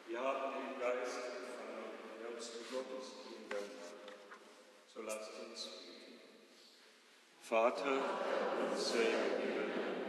Wir haben den Geist empfangen, der uns zu Gottes Kindern macht. So lasst uns beten. Vater, unser im Himmel,